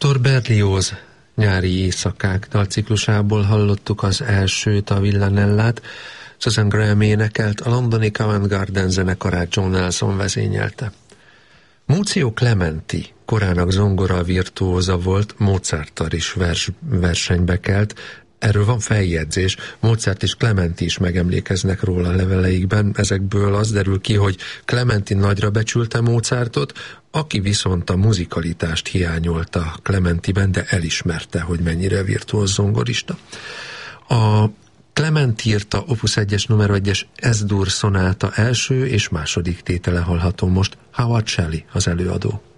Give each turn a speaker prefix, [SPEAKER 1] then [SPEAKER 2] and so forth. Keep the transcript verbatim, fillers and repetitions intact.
[SPEAKER 1] Hector Berlioz nyári éjszakák dalciklusából hallottuk az elsőt, a Villanellát. Susan Graham énekelt, a londoni Covent Garden zenekarát John Nelson vezényelte. Muzio Clementi korának zongora virtuóza volt, Mozarttal is vers, versenybe kelt. Erről van feljegyzés, Mozart és Clementi is megemlékeznek róla a leveleikben. Ezekből az derül ki, hogy Clementi nagyra becsülte Mozartot, aki viszont a muzikalitást hiányolta Clementiben, de elismerte, hogy mennyire virtuóz zongorista. A Clementi írta Opus egyes numero egyes Es-dur szonáta első és második tétele hallható most. Howard Shelley az előadó.